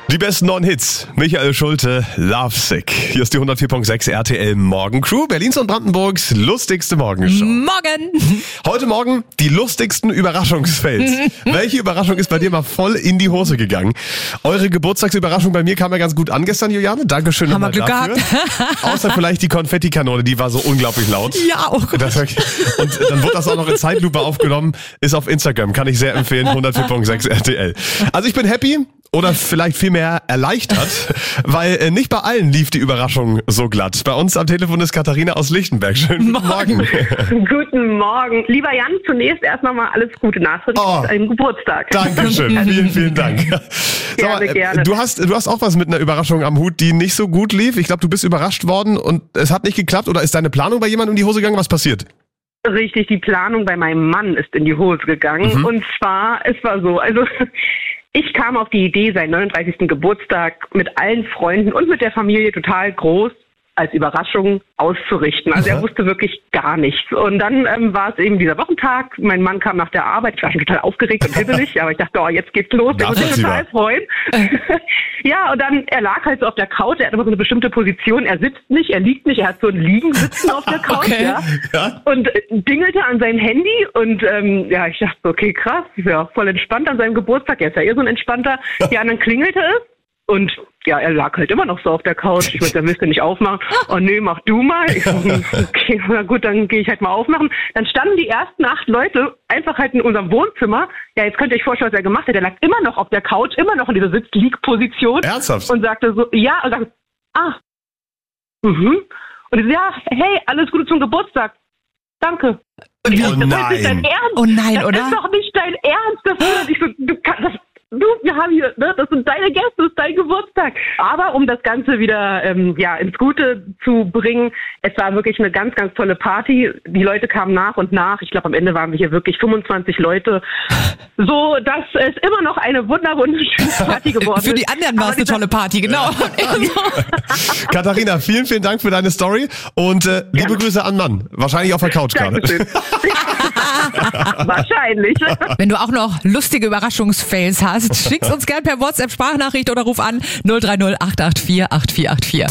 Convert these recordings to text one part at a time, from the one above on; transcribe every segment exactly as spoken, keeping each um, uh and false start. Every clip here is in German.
Die besten neuen Hits. Michael Schulte, Lovesick. Hier ist die hundertvier Komma sechs R T L Morgencrew, Berlins und Brandenburgs lustigste Morgenshow. Morgen! Heute Morgen die lustigsten Überraschungsfails. Welche Überraschung ist bei dir mal voll in die Hose gegangen? Eure Geburtstagsüberraschung bei mir kam ja ganz gut an gestern, Juliane. Dankeschön Haben wir nochmal Glück dafür. gehabt. Außer vielleicht die Konfettikanone, die war so unglaublich laut. Ja, auch. Das, und dann wurde das auch noch in Zeitlupe aufgenommen. Ist auf Instagram, kann ich sehr empfehlen, hundertvier Komma sechs R T L. Also ich bin happy. Oder vielleicht vielmehr erleichtert, weil äh, nicht bei allen lief die Überraschung so glatt. Bei uns am Telefon ist Katharina aus Lichtenberg. Schönen guten Morgen. Morgen. Guten Morgen. Lieber Jan, zunächst erst nochmal alles Gute nachträglich Oh. zu deinem Geburtstag. Dankeschön, vielen, vielen Dank. Sag mal, Gerne, gerne. Du hast, du hast auch was mit einer Überraschung am Hut, die nicht so gut lief. Ich glaube, du bist überrascht worden und es hat nicht geklappt. Oder ist deine Planung bei jemandem in die Hose gegangen? Was passiert? Richtig, die Planung bei meinem Mann ist in die Hose gegangen. Mhm. Und zwar, es war so, also ich kam auf die Idee, seinen neununddreißigsten Geburtstag mit allen Freunden und mit der Familie total groß als Überraschung auszurichten. Also er wusste wirklich gar nichts. Und dann ähm, war es eben dieser Wochentag. Mein Mann kam nach der Arbeit. Ich war schon total aufgeregt und hibbelig, aber ich dachte, oh, jetzt geht's los. Der wird sich total freuen. Ja, und dann, er lag halt so auf der Couch. Er hat immer so eine bestimmte Position. Er sitzt nicht, er liegt nicht. Er hat so ein Liegen-Sitzen auf der Couch. Okay. Ja. Ja. Und äh, dingelte an seinem Handy. Und ähm, ja, ich dachte, okay, krass. Ja, voll entspannt an seinem Geburtstag. Er ist ja eher so ein entspannter. Ja, und dann klingelte es. Und ja, er lag halt immer noch so auf der Couch. Ich wollte, er willst du nicht aufmachen. Oh nee, mach du mal. Ich so, okay, na gut, dann gehe ich halt mal aufmachen. Dann standen die ersten acht Leute einfach halt in unserem Wohnzimmer. Ja, jetzt könnt ihr euch vorstellen, was er gemacht hat. Er lag immer noch auf der Couch, immer noch in dieser Sitz-Lieg-Position. Ernsthaft? Und sagte so, ja, und sagte, ah, mhm. Und ich so, ja, hey, alles Gute zum Geburtstag. Danke. Und ich Oh so, das ist nein. nicht dein Ernst. Oh nein, das oder? ist doch nicht dein Ernst. Das ist nicht so, du kannst, das, Du, wir haben hier, ne, das sind deine Gäste, das ist dein Geburtstag. Aber um das Ganze wieder ähm, ja ins Gute zu bringen, es war wirklich eine ganz, ganz tolle Party. Die Leute kamen nach und nach. Ich glaube, am Ende waren wir hier wirklich fünfundzwanzig Leute. So, dass es immer noch eine wunder wunderschöne Party geworden ist. Für die anderen war es eine tolle Party, genau. Katharina, vielen, vielen Dank für deine Story und äh, liebe Gerne. Grüße an Mann. Wahrscheinlich auf der Couch gerade. Dankeschön. Wahrscheinlich. Wenn du auch noch lustige Überraschungsfails hast, schick's uns gern per WhatsApp-Sprachnachricht oder ruf an null drei null acht acht vier acht vier acht vier.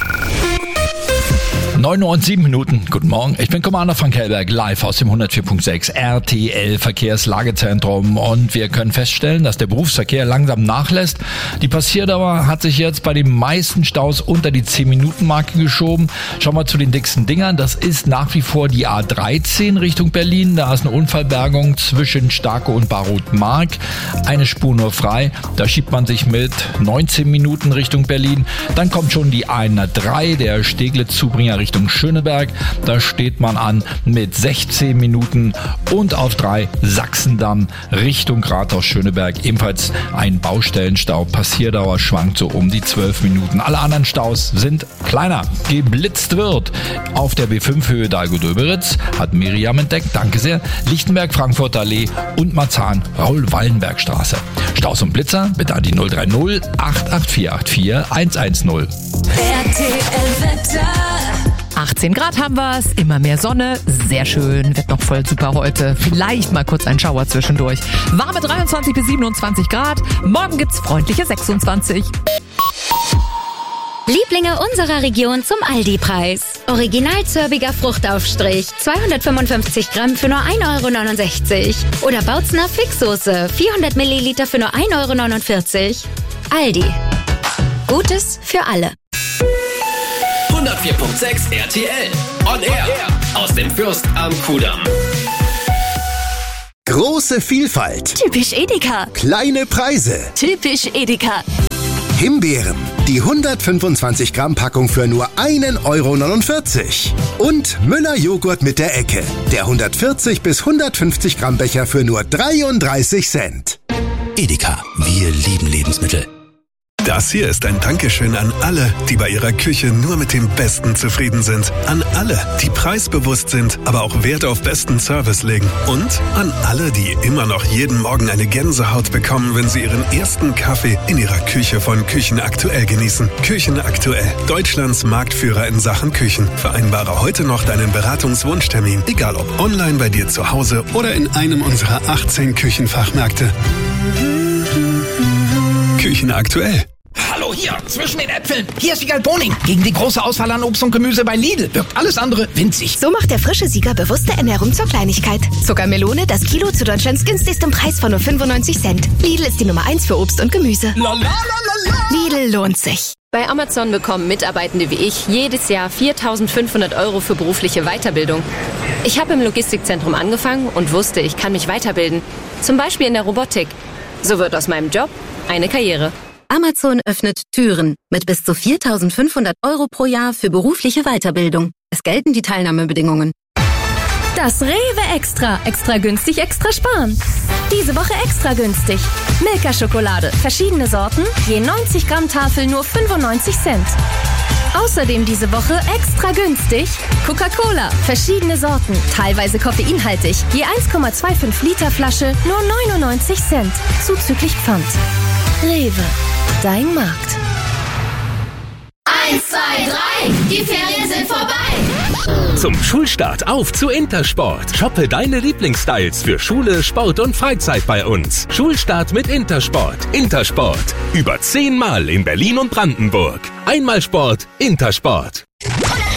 neun Uhr und sieben Minuten. Guten Morgen. Ich bin Commander Frank Hellberg, live aus dem hundertvier Komma sechs R T L Verkehrslagezentrum. Und wir können feststellen, dass der Berufsverkehr langsam nachlässt. Die Passierdauer hat sich jetzt bei den meisten Staus unter die zehn Minuten Marke geschoben. Schauen wir zu den dicksten Dingern. Das ist nach wie vor die A dreizehn Richtung Berlin. Da ist eine Unfallbergung zwischen Starke und Barroth-Mark. Eine Spur nur frei. Da schiebt man sich mit neunzehn Minuten Richtung Berlin. Dann kommt schon die A hundertdrei, der Steglitz-Zubringer Richtung Schöneberg. Da steht man an mit sechzehn Minuten und auf drei Sachsendamm Richtung Rathaus-Schöneberg. Ebenfalls ein Baustellenstau. Passierdauer schwankt so um die zwölf Minuten. Alle anderen Staus sind kleiner. Geblitzt wird. Auf der B fünf Höhe Dahlgut-Döberitz hat Miriam entdeckt. Danke sehr. Lichtenberg, Frankfurter Allee und Marzahn, Raul-Wallenberg-Straße. Staus und Blitzer bitte an die null drei null acht acht vier acht vier eins eins null. R T L-Wetter. achtzehn Grad haben wir's, immer mehr Sonne, sehr schön, wird noch voll super heute. Vielleicht mal kurz ein Schauer zwischendurch. Warme dreiundzwanzig bis siebenundzwanzig Grad, morgen gibt's freundliche sechsundzwanzig. Lieblinge unserer Region zum Aldi-Preis. Original Zörbiger Fruchtaufstrich, zweihundertfünfundfünfzig Gramm für nur ein Euro neunundsechzig. Oder Bautzner Fixsoße, vierhundert Milliliter für nur ein Euro neunundvierzig. Aldi. Gutes für alle. hundertvier Komma sechs R T L. On Air. Aus dem Fürst am Kudamm. Große Vielfalt, Typisch Edeka. kleine Preise. Typisch Edeka. Himbeeren, die hundertfünfundzwanzig Gramm Packung für nur ein Euro neunundvierzig. Und Müller Joghurt mit der Ecke, der hundertvierzig bis hundertfünfzig Gramm Becher für nur dreiunddreißig Cent. Edeka, wir lieben Lebensmittel. Das hier ist ein Dankeschön an alle, die bei ihrer Küche nur mit dem Besten zufrieden sind. An alle, die preisbewusst sind, aber auch Wert auf besten Service legen. Und an alle, die immer noch jeden Morgen eine Gänsehaut bekommen, wenn sie ihren ersten Kaffee in ihrer Küche von Küchen Aktuell genießen. Küchen Aktuell, Deutschlands Marktführer in Sachen Küchen. Vereinbare heute noch deinen Beratungswunschtermin, egal ob online bei dir zu Hause oder in einem unserer achtzehn Küchenfachmärkte. Küchen Aktuell. Hallo, hier, zwischen den Äpfeln. Hier ist Siegal Boning. Gegen die große Auswahl an Obst und Gemüse bei Lidl wirkt alles andere winzig. So macht der frische Sieger bewusste Ernährung zur Kleinigkeit. Zuckermelone, das Kilo zu Deutschlands günstigstem Preis von nur fünfundneunzig Cent. Lidl ist die Nummer eins für Obst und Gemüse. Lidl lohnt sich. Bei Amazon bekommen Mitarbeitende wie ich jedes Jahr viertausendfünfhundert Euro für berufliche Weiterbildung. Ich habe im Logistikzentrum angefangen und wusste, ich kann mich weiterbilden. Zum Beispiel in der Robotik. So wird aus meinem Job eine Karriere. Amazon öffnet Türen mit bis zu viertausendfünfhundert Euro pro Jahr für berufliche Weiterbildung. Es gelten die Teilnahmebedingungen. Das Rewe Extra. Extra günstig, extra sparen. Diese Woche extra günstig. Milka-Schokolade. Verschiedene Sorten. Je neunzig Gramm Tafel nur fünfundneunzig Cent. Außerdem diese Woche extra günstig. Coca-Cola. Verschiedene Sorten. Teilweise koffeinhaltig. Je eins Komma fünfundzwanzig Liter Flasche nur neunundneunzig Cent. Zuzüglich Pfand. Rewe. Dein Markt. Eins, zwei, drei. Die Ferien sind vorbei. Zum Schulstart auf zu Intersport. Shoppe deine Lieblingsstyles für Schule, Sport und Freizeit bei uns. Schulstart mit Intersport. Intersport. Über zehnmal in Berlin und Brandenburg. Einmal Sport, Intersport.